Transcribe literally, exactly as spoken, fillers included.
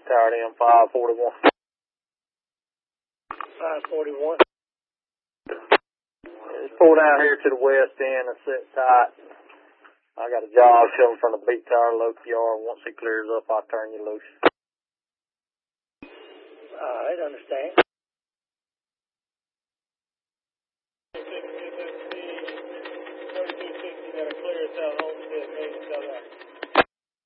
Tower M five forty-one. five forty-one. Just pull down here to the west end and sit tight. I got a job coming from the B Tower local yard. Once it clears up, I'll turn you loose. All right, understand.